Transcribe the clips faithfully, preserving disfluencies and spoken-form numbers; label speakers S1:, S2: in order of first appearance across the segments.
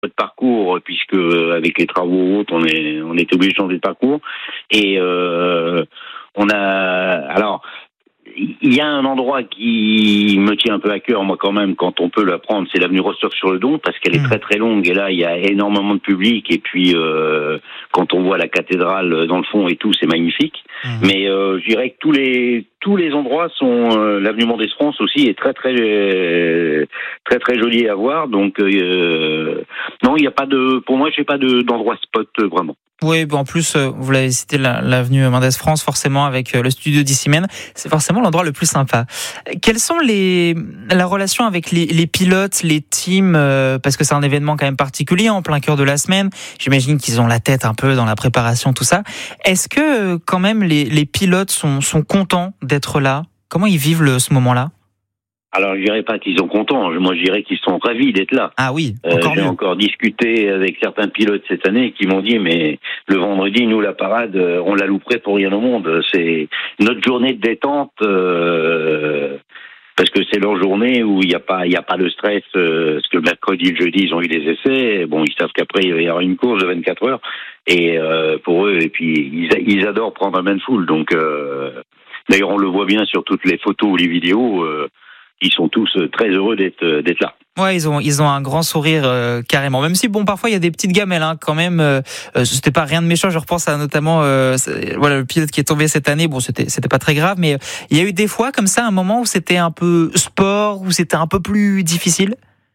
S1: de parcours, puisque avec les travaux autres, on est on est obligé de changer de parcours. Et euh, on a alors. Il y a un endroit qui me tient un peu à cœur, moi quand même, quand on peut la prendre, c'est l'avenue Rostock-sur-le-Don, parce qu'elle est très très longue, et là il y a énormément de public, et puis euh, quand on voit la cathédrale dans le fond et tout, c'est magnifique. Mmh. Mais euh, je dirais que tous les tous les endroits sont, euh, l'avenue Mendès-France aussi est très très euh, très très jolie à voir, donc euh, non, il n'y a pas de, pour moi, j'ai pas de d'endroit spot euh, vraiment.
S2: Oui, bon, en plus, vous l'avez cité, l'avenue Mendès-France, forcément, avec le studio d'Issy-Mène, c'est forcément l'endroit le plus sympa. Quelles sont les, la relation avec les, les pilotes, les teams, euh, parce que c'est un événement quand même particulier, en plein cœur de la semaine. J'imagine qu'ils ont la tête un peu dans la préparation, tout ça. Est-ce que, quand même, les, les pilotes sont, sont contents d'être là? Comment ils vivent le, ce moment-là?
S1: Alors, je dirais pas qu'ils sont contents. Moi, je dirais qu'ils sont ravis d'être là.
S2: Ah oui, encore
S1: euh, J'ai
S2: mieux.
S1: encore discuté avec certains pilotes cette année qui m'ont dit, mais le vendredi, nous, la parade, on la louperait pour rien au monde. C'est notre journée de détente, euh, parce que c'est leur journée où il n'y a pas, il y a pas de stress. Euh, parce que le mercredi, le jeudi, ils ont eu des essais. Bon, ils savent qu'après, il va y avoir une course de vingt-quatre heures. Et euh, pour eux, et puis ils, ils adorent prendre un bain de foule. Donc, euh, d'ailleurs, on le voit bien sur toutes les photos ou les vidéos. Euh, Ils sont tous très heureux d'être d'être là.
S2: Ouais, ils ont ils ont un grand sourire euh, carrément. Même si bon, parfois il y a des petites gamelles hein, quand même. Euh, c'était pas rien de méchant. Je repense à notamment euh, voilà le pilote qui est tombé cette année. Bon, c'était c'était pas très grave, mais il y a eu des fois comme ça un moment où c'était un peu sport, où c'était un peu plus difficile.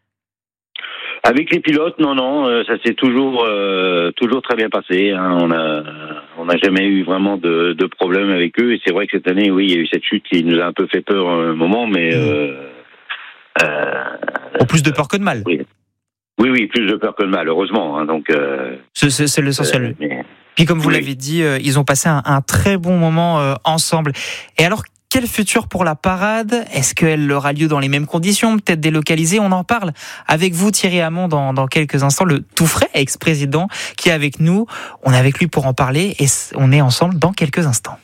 S1: Avec les pilotes, non, non, euh, ça s'est toujours, euh, toujours très bien passé. Hein. On a, on n'a jamais eu vraiment de, de problème avec eux. Et c'est vrai que cette année, oui, il y a eu cette chute qui nous a un peu fait peur un moment, mais euh,
S2: euh, oh, plus de peur que de mal.
S1: Oui, oui, oui plus de peur que de mal, heureusement. Hein. Donc, euh,
S2: c'est, c'est, c'est l'essentiel. Euh, mais... Puis comme vous oui. l'avez dit, euh, ils ont passé un, un très bon moment euh, ensemble. Et alors. Quel futur pour la parade? Est-ce qu'elle aura lieu dans les mêmes conditions, peut-être délocalisée? On en parle avec vous, Thierry Hamon, dans, dans quelques instants, le tout frais ex-président qui est avec nous. On est avec lui pour en parler et on est ensemble dans quelques instants.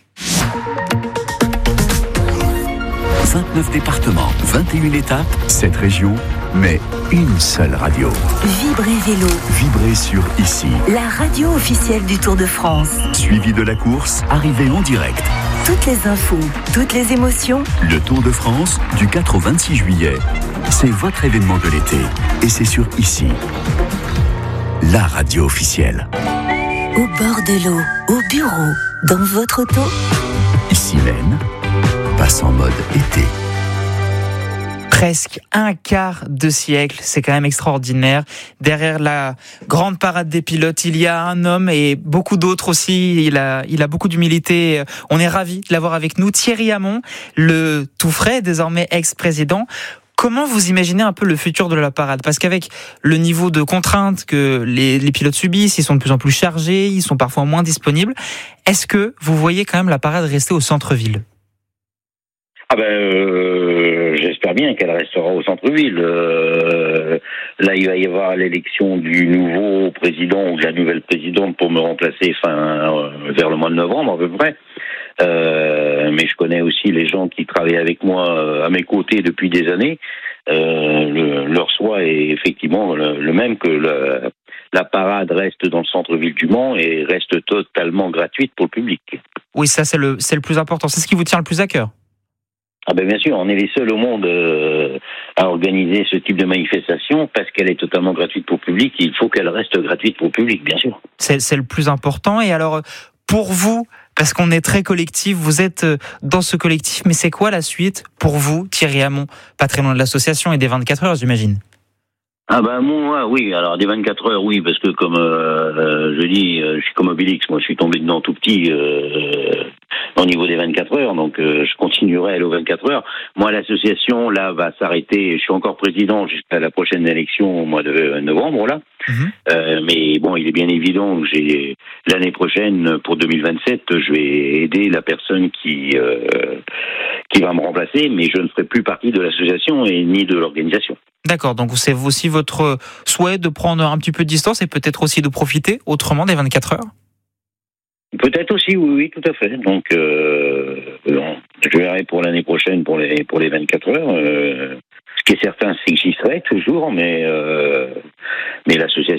S3: vingt-neuf départements, vingt et une étapes, sept régions, mais une seule radio.
S4: Vibrez Vélo.
S3: Vibrez sur Ici.
S4: La radio officielle du Tour de France.
S3: Suivi de la course, arrivée en direct.
S4: Toutes les infos, toutes les émotions.
S3: Le Tour de France, du quatre au vingt-six juillet. C'est votre événement de l'été. Et c'est sur Ici. La radio officielle.
S4: Au bord de l'eau, au bureau, dans votre auto.
S3: Issy-Mène passe en mode été.
S2: Presque un quart de siècle, c'est quand même extraordinaire. Derrière la grande parade des pilotes, il y a un homme et beaucoup d'autres aussi. Il a, il a beaucoup d'humilité. On est ravis de l'avoir avec nous. Thierry Hamon, le tout frais, désormais ex-président. Comment vous imaginez un peu le futur de la parade? Parce qu'avec le niveau de contraintes que les, les pilotes subissent, ils sont de plus en plus chargés, ils sont parfois moins disponibles. Est-ce que vous voyez quand même la parade rester au centre-ville?
S1: Ah ben, euh, j'espère bien qu'elle restera au centre-ville. Euh, là, il va y avoir l'élection du nouveau président ou de la nouvelle présidente pour me remplacer fin euh, vers le mois de novembre à peu près. Euh, mais je connais aussi les gens qui travaillent avec moi euh, à mes côtés depuis des années. Euh, le, leur choix est effectivement le, le même, que le, la parade reste dans le centre-ville du Mans et reste totalement gratuite pour le public.
S2: Oui, ça c'est le, c'est le plus important. C'est ce qui vous tient le plus à cœur.
S1: Ah ben bien sûr, on est les seuls au monde euh, à organiser ce type de manifestation parce qu'elle est totalement gratuite pour le public. Il faut qu'elle reste gratuite pour le public, bien sûr.
S2: C'est, c'est le plus important. Et alors, pour vous, parce qu'on est très collectif, vous êtes dans ce collectif, mais c'est quoi la suite pour vous, Thierry Hamon? Pas très loin de l'association et des vingt-quatre heures, j'imagine.
S1: Ah ben moi, oui, alors des vingt-quatre heures, oui, parce que comme euh, je dis, je suis comme Obélix, moi je suis tombé dedans tout petit euh, au niveau des vingt-quatre heures, donc euh, je continuerai à aller aux vingt-quatre heures. Moi, l'association, là, va s'arrêter, je suis encore président jusqu'à la prochaine élection au mois de novembre, là. Mmh. Euh, mais bon, il est bien évident que j'ai l'année prochaine, pour deux mille vingt-sept, je vais aider la personne qui euh, qui va me remplacer, mais je ne ferai plus partie de l'association et ni de l'organisation.
S2: D'accord, donc c'est aussi votre souhait de prendre un petit peu de distance et peut-être aussi de profiter autrement des vingt-quatre heures?
S1: Peut-être aussi, oui, oui, tout à fait. Donc, euh, je verrai pour l'année prochaine pour les pour les vingt-quatre heures. Euh, ce qui est certain, c'est que j'y serai toujours, mais euh, mais l'association